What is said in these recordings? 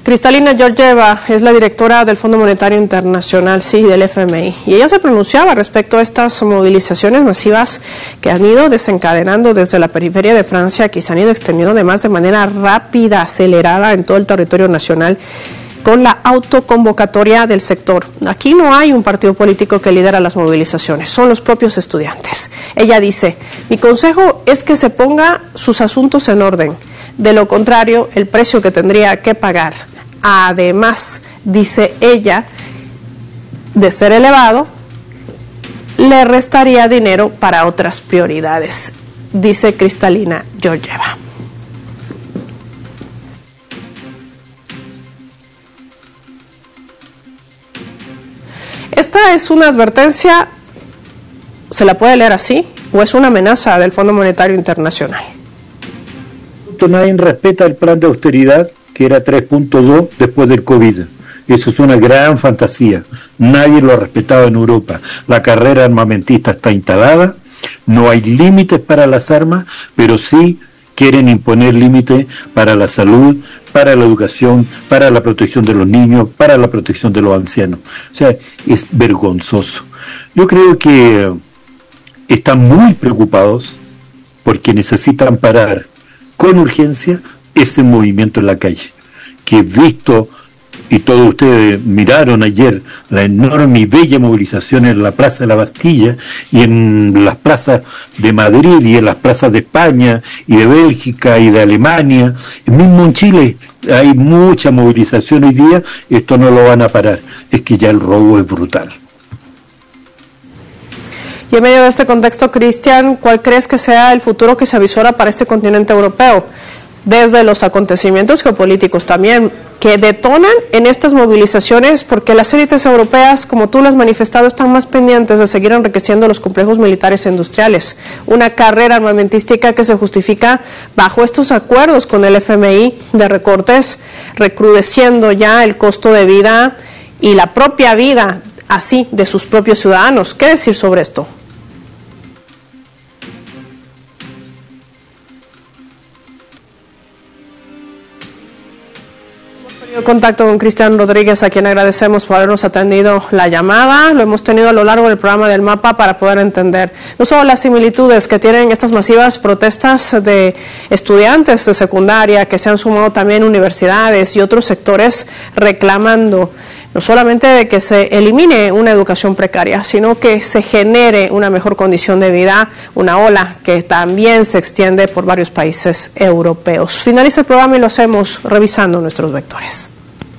Kristalina Georgieva es la directora del Fondo Monetario Internacional, sí, del FMI, y ella se pronunciaba respecto a estas movilizaciones masivas que han ido desencadenando desde la periferia de Francia, que se han ido extendiendo además de manera rápida, acelerada en todo el territorio nacional, con la autoconvocatoria del sector. Aquí no hay un partido político que lidera las movilizaciones, son los propios estudiantes. Ella dice, mi consejo es que se ponga sus asuntos en orden, de lo contrario, el precio que tendría que pagar, además, dice ella, de ser elevado, le restaría dinero para otras prioridades, dice Kristalina Georgieva. Esta es una advertencia, ¿se la puede leer así? ¿O es una amenaza del Fondo Monetario Internacional? Nadie respeta el plan de austeridad que era 3.2 después del COVID. Eso es una gran fantasía. Nadie lo ha respetado en Europa. La carrera armamentista está instalada, no hay límites para las armas, pero sí quieren imponer límites para la salud, para la educación, para la protección de los niños, para la protección de los ancianos. O sea, es vergonzoso. Yo creo que están muy preocupados porque necesitan parar con urgencia ese movimiento en la calle, que visto, y todos ustedes miraron ayer la enorme y bella movilización en la Plaza de la Bastilla y en las plazas de Madrid y en las plazas de España y de Bélgica y de Alemania, y mismo en Chile hay mucha movilización hoy día. Esto no lo van a parar, es que ya el robo es brutal. Y en medio de este contexto, Cristian, ¿cuál crees que sea el futuro que se avisora para este continente europeo? Desde los acontecimientos geopolíticos también, que detonan en estas movilizaciones, porque las élites europeas, como tú lo has manifestado, están más pendientes de seguir enriqueciendo los complejos militares e industriales. Una carrera armamentística que se justifica bajo estos acuerdos con el FMI de recortes, recrudeciendo ya el costo de vida y la propia vida, así, de sus propios ciudadanos. ¿Qué decir sobre esto? Contacto con Cristian Rodríguez, a quien agradecemos por habernos atendido la llamada. Lo hemos tenido a lo largo del programa del Mapa para poder entender no solo las similitudes que tienen estas masivas protestas de estudiantes de secundaria, que se han sumado también universidades y otros sectores reclamando no solamente de que se elimine una educación precaria, sino que se genere una mejor condición de vida, una ola que también se extiende por varios países europeos. Finaliza el programa y lo hacemos revisando nuestros vectores.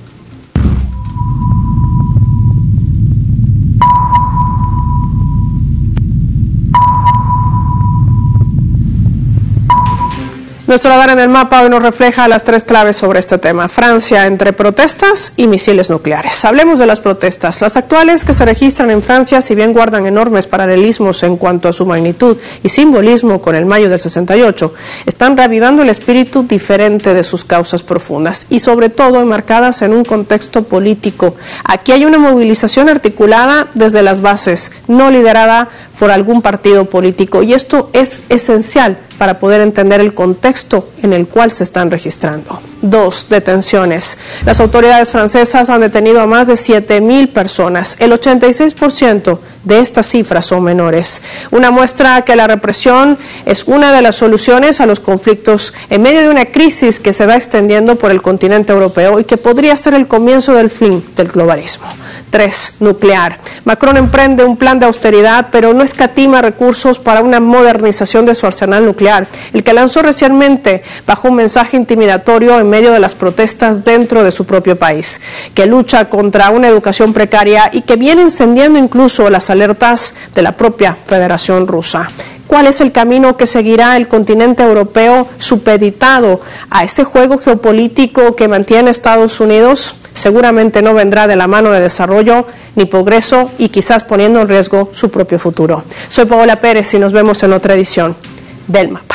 Nuestro radar en el Mapa hoy nos refleja las tres claves sobre este tema. Francia entre protestas y misiles nucleares. Hablemos de las protestas. Las actuales que se registran en Francia, si bien guardan enormes paralelismos en cuanto a su magnitud y simbolismo con el mayo del 68, están reavivando el espíritu diferente de sus causas profundas y sobre todo enmarcadas en un contexto político. Aquí hay una movilización articulada desde las bases, no liderada por algún partido político, y esto es esencial para poder entender el contexto en el cual se están registrando. 2. Detenciones. Las autoridades francesas han detenido a más de 7,000 personas. El 86% de estas cifras son menores. Una muestra que la represión es una de las soluciones a los conflictos en medio de una crisis que se va extendiendo por el continente europeo y que podría ser el comienzo del fin del globalismo. 3. Nuclear. Macron emprende un plan de austeridad, pero no escatima recursos para una modernización de su arsenal nuclear, el que lanzó recientemente bajo un mensaje intimidatorio en medio de las protestas dentro de su propio país, que lucha contra una educación precaria y que viene encendiendo incluso las alertas de la propia Federación Rusa. ¿Cuál es el camino que seguirá el continente europeo supeditado a ese juego geopolítico que mantiene Estados Unidos? Seguramente no vendrá de la mano de desarrollo ni progreso y quizás poniendo en riesgo su propio futuro. Soy Paola Pérez y nos vemos en otra edición del Mapa.